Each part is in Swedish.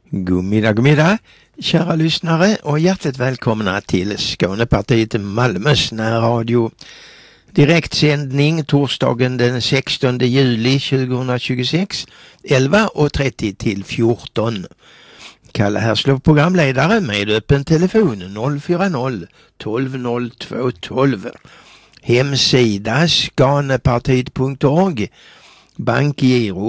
God middag, kära lyssnare och hjärtligt välkomna till Skånepartiet Malmös närradio. Direktsändning torsdagen den 16 juli 2026, 11.30 till 14. Kalle Härslov, programledare, med öppen telefon 040 12 02 12. Hemsida skanepartiet.org. Bankgiro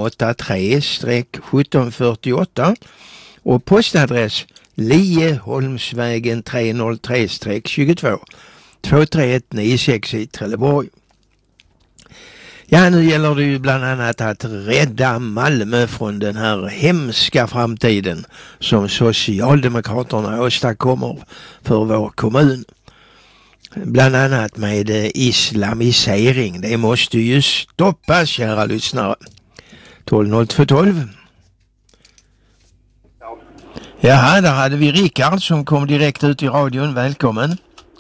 583-1748 och postadress Lieholmsvägen 303-22 23196 i Trelleborg. Ja, nu gäller det ju bland annat att rädda Malmö från den här hemska framtiden som Socialdemokraterna åstadkommer för vår kommun. Bland annat med islamisering. Det måste ju stoppas, kära lyssnare. 12 Jaha, där hade vi Rickard som kom direkt ut i radion. Välkommen.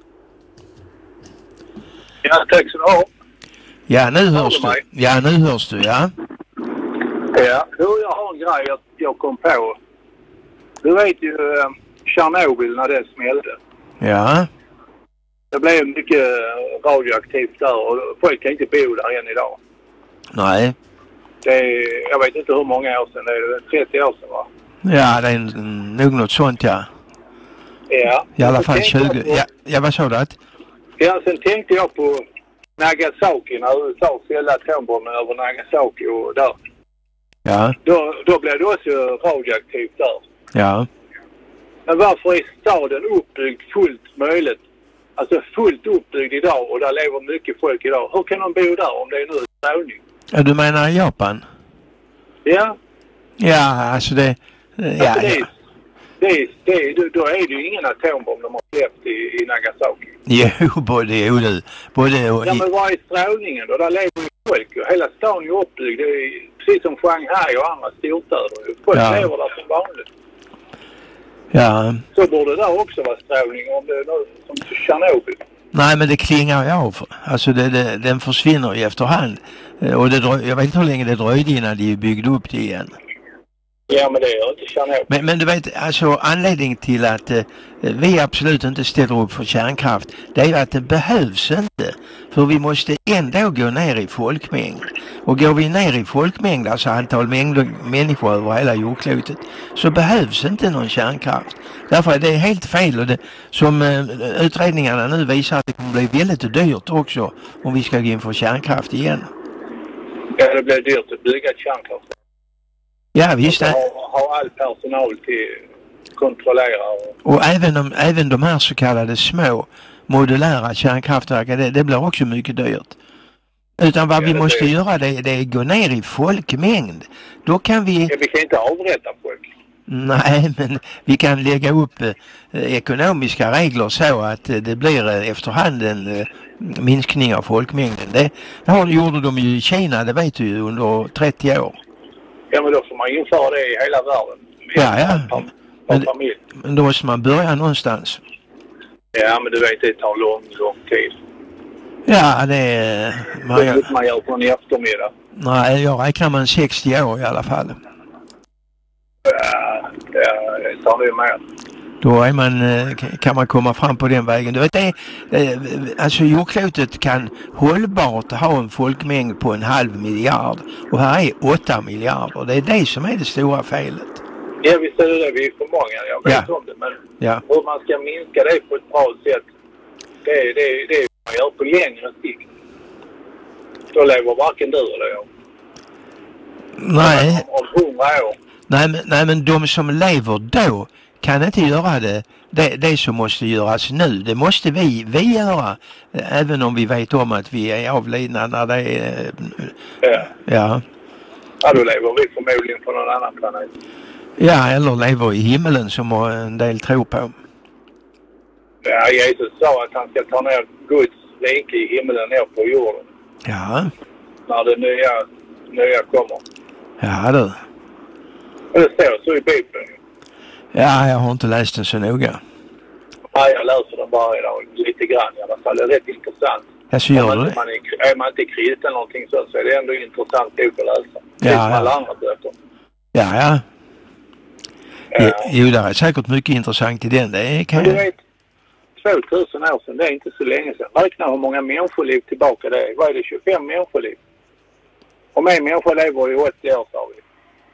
Ja, tack så du ha. Ja, nu hörs du. Ja, nu hörs du, ja. Ja, jag har en grej jag kom på. Du vet ju Tjernobyl när det smällde. Ja. Det blev mycket radioaktivt där och folk kan inte bo där än idag. Nej. Jag vet inte hur många år sedan, det är 30 år sedan va? Ja, det är nog något sånt, ja. Ja. I alla fall 20. Ja, vad sa du att? Ja, sen tänkte jag på Nagasaki när USA ställde atombomben över Nagasaki och där. Ja. Då blev det också radioaktivt där. Ja. Men varför är staden uppbyggd fullt möjligt? Alltså fullt uppbyggd idag och där lever mycket folk idag. Hur kan de bo där om det är nu strålning? Ja, du menar Japan? Ja. Ja, alltså det... Ja, alltså då är det ju ingen atombomb de har släppt i Nagasaki. Jo, både ja, men vad är strålningen då? Där lever ju folk. Hela staden är uppbyggd. Det är precis som Shanghai och andra storstäder. Folk lever där som vanligt. Ja. Så borde det där också vara strålning om det är något som Tjernobyl. Nej, men det klingar ju av. Alltså den försvinner i efterhand. Och jag vet inte hur länge det dröjde innan de byggde upp det igen. Ja, men det är inte Tjernobyl. Men du vet, alltså anledningen till att vi absolut inte ställer upp för kärnkraft, det är ju att det behövs inte. För vi måste ändå gå ner i folkmängd. Och går vi ner i folkmängd, alltså antal människor över hela jordklotet, så behövs inte någon kärnkraft. Därför är det helt fel. Och det, som utredningarna nu visar, att det kommer bli väldigt dyrt också om vi ska gå in för kärnkraft igen. Ja, det blir dyrt att bygga kärnkraft. Ja, visst. Ha all personal till kontrollera. Och även de här så kallade små modulära kärnkraftverken, det blir också mycket dyrt. Utan vad vi måste göra, det är gå ner i folkmängd. Då kan vi... Ja, vi kan inte avrätta folk. Nej, men vi kan lägga upp ekonomiska regler så att det blir efterhand en minskning av folkmängden. Det gjorde de ju i Kina, det vet du ju, under 30 år. Ja, men då får man införa det i hela världen. Ja. Men då måste man börja någonstans. Ja, men du vet, det tar lång tid. Ja, det är... Man gör på en eftermiddag. Nej, jag räknar man 60 år i alla fall. Ja, det tar det med. Då kan man komma fram på den vägen. Du vet, alltså jordklotet kan hållbart ha en folkmängd på 500 miljarder. Och här är 8 miljarder. Det är det som är det stora felet. Ja, visst är det. Vi är för många. Jag vet om det. Men hur man ska minska det på ett bra sätt, det är man gör på längre sikt. Då lever varken du eller jag. Nej. Om 100 år. Nej, men de som lever då kan inte göra det som måste göras nu. Det måste vi göra, även om vi vet om att vi är avlidna när det är... Ja, då lever vi förmodligen på någon annan planet. Ja, eller lever i himmelen som en del tror på. Ja, Jesus sa att han ska ta ner Guds rike i himmelen ner på jorden. Ja. När det nya kommer. Ja, du. Och det står så i Bibeln. Ja, jag har inte läst den så noga. Ja, jag läser den bara idag lite grann i alla fall. Det är rätt intressant. Ja, så gör du det? Är man inte kristen eller någonting så är det ändå intressant bok att läsa. Ja, alla andra böcker. Ja. Jo, det är säkert mycket intressant i den. Det kan du vet, 2000 år sedan, det är inte så länge sedan. Räkna hur många människoliv tillbaka det är. Vad är det, 25 människoliv? Om en människa lever i 80 år, sa vi.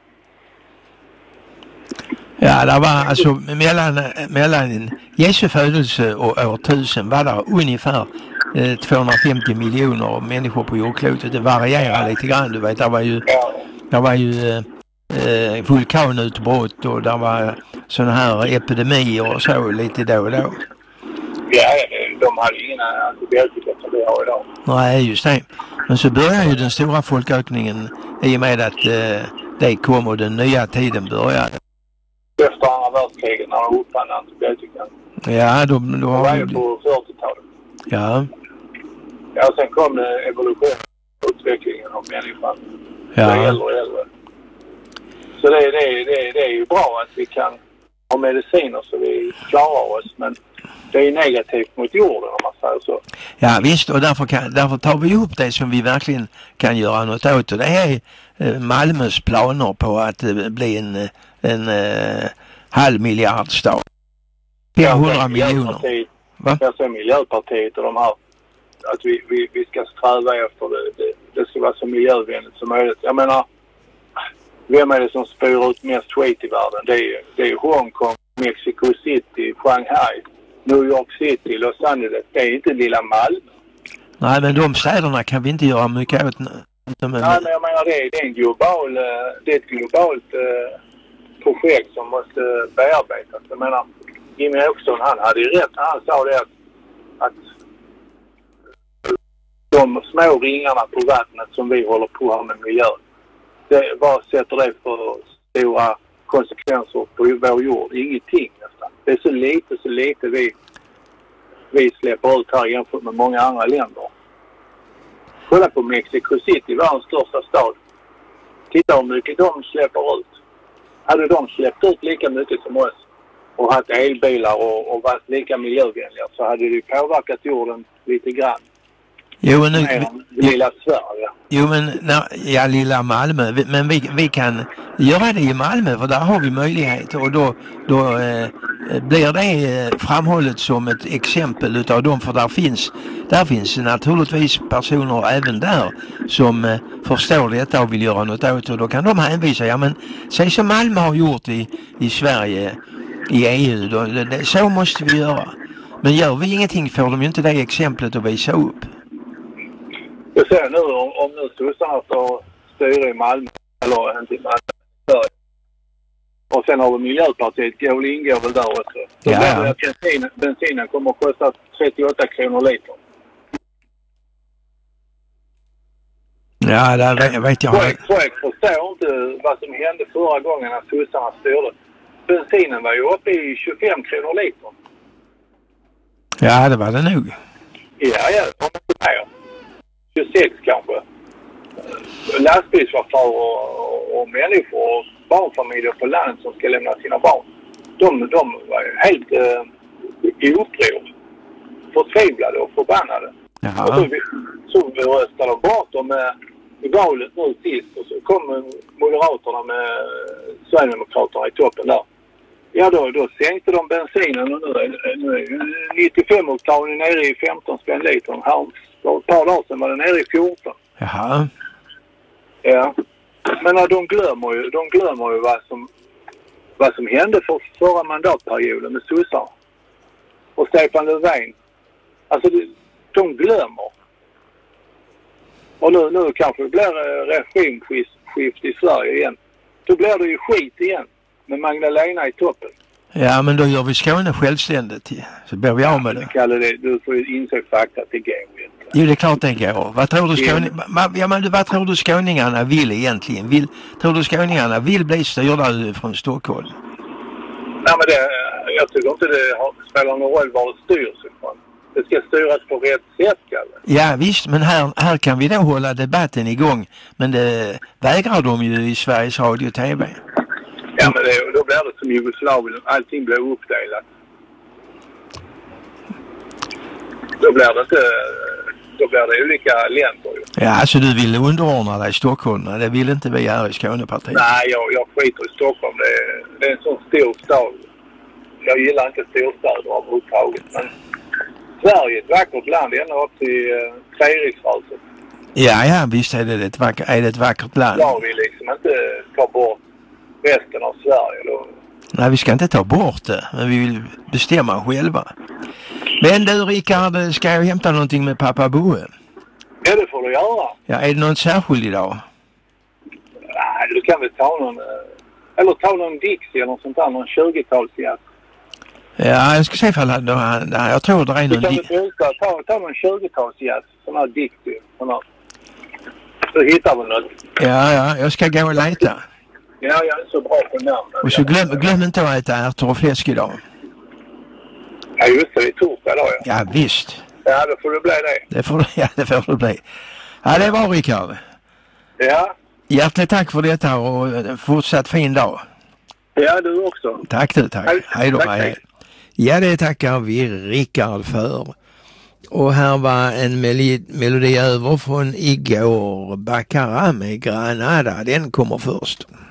Ja, det var alltså mellan Jesu födelse och år 1000 var det ungefär 250 miljoner människor på jordklotet. Det varierar lite grann, du vet. Det var ju vulkanutbrott och det var såna här epidemier och så lite då och då. Ja, de hade ingen antibiotika som vi har idag. Nej, just det. Men så börjar ju den stora folkökningen i och med att det kom och den nya tiden började. Efter andra världskriget när de uppfann antibiotika. Ja, då var ju på 40-talet. Ja. Ja, sen kom evolutionen och utvecklingen av människan. Ja. Det är äldre och äldre. Så det är ju bra att vi kan ha mediciner så vi klarar oss, men det är negativt mot jorden om man säger så. Ja visst, och därför tar vi upp det som vi verkligen kan göra något åt. Och det är Malmös planer på att bli en halv miljardstad. 500 miljoner. Va? Jag ser Miljöpartiet och de här att vi ska sträva efter det ska vara så miljövänligt som möjligt. Jag menar, vem är det som spyr ut mest skit i världen? Det är Hongkong, Mexico City, Shanghai, New York City, Los Angeles. Det är inte lilla Malmö. Nej, men de städerna kan vi inte göra mycket åt. Nej, men jag menar det är ett globalt projekt som måste bearbetas. Jag menar, Jimmy Åkesson, han hade ju rätt. Han sa det att de små ringarna på vattnet som vi håller på här med miljön, vad sätter det för stora konsekvenser på vår jord? Ingenting nästan. Det är så lite vi släpper ut här jämfört med många andra länder. Kolla på Mexico City, världens största stad. Titta hur mycket de släpper ut. Hade de släppt ut lika mycket som oss och haft elbilar och varit lika miljövänliga så hade det påverkat jorden lite grann. Jo, men lilla Sverige. Jo, men lilla Malmö. Men vi kan göra det i Malmö för där har vi möjligheter och då blir det framhållet som ett exempel utav dem, för där finns naturligtvis personer även där som förstår detta och vill göra något åt, och då kan de hänvisa, ja men säg som Malmö har gjort i Sverige, i EU, så måste vi göra. Men gör vi ingenting får de ju inte det exemplet att visa upp. Jag ser nu om nu sossarna får styra i Malmö, eller inte i Malmö, och sen har vi Miljöpartiet, ingår väl där också. Så ja. Bensinen kommer att kosta 38 kronor liter. Ja, det vet jag. Folk förstår inte vad som hände förra gången när sossarna styrde. Bensinen var ju uppe i 25 kronor liter. Ja, det var det nog. Ja, om inte mer. 26 kanske. Lastbilschaufförer och människor och barnfamiljer på land som ska lämna sina barn. De var ju helt i uppror. Förtvivlade och förbannade. Jaha. Och så vi röstade bort dem i valet nu sist. Och så kom Moderaterna med Sverigedemokraterna i toppen där. Ja, då sänkte de bensinen och nu är 95 oktaven nere i 15 spänn litern. Här för ett par dagar sedan var den nere i 14. Jaha. Ja. Men de glömmer ju vad som hände för förra mandatperioden med sossar och Stefan Löfven. Alltså de glömmer. Och nu kanske det blir regimskift i Sverige igen. Då blir det ju skit igen med Magdalena i toppen. Ja, men då gör vi Skåne självständigt. Så blir vi av med det. Du får ju inse fakta att det går inte. Jo, det är klart det går. Vad tror du skåningarna vill egentligen? Tror du skåningarna vill bli styrda från Stockholm? Nej, men jag tycker inte det spelar någon roll var det styrs ifrån. Det ska styras på rätt sätt, Kalle. Ja, visst. Men här kan vi då hålla debatten igång. Men det vägrar de ju i Sveriges Radio och TV. Ja, men då blir det som Jugoslavien. Allting blir uppdelat. Då blir det inte då blir det olika länder ju. Ja, alltså du vill underordna dig i Stockholm. Det vill inte vi här i Skånepartiet. Nej, jag skiter i Stockholm. Det är en sån stor stad. Jag gillar inte storstäder överhuvudtaget. Men Sverige är ett vackert land ända upp till Treriksröset. Ja, visst är det ett vackert land. Jag vill liksom inte ta bort resten av Sverige då. Nej, vi ska inte ta bort det, men vi vill bestämma själva. Men du Rickard, ska jag hämta någonting med pappa Boe? Ja, det får du göra. Ja, är det något särskilt idag? Nej, du kan väl ta någon... Eller ta någon Dixie eller något sånt där, någon 20-talsjazz. Ja, jag ska se ifall jag tror det är någon... Du kan väl ta någon 20-talsjazz, sån här Dixie, sån här. Så hittar vi något. Ja, jag ska gå och leta. Ja, jag är så bra på namn. Och så glöm inte att äta ärtor och fläsk idag. Ja, just det är torsdag idag, ja. Ja, visst. Ja, det får det bli det. Det får det bli. Ja, det var Rickard. Ja. Hjärtligt tack för detta och en fortsatt fin dag. Ja, du också. Tack. Hej då. Hej. Ja, det tackar vi Rickard för. Och här var en melodi över från igår. Baccara med Granada. Den kommer först.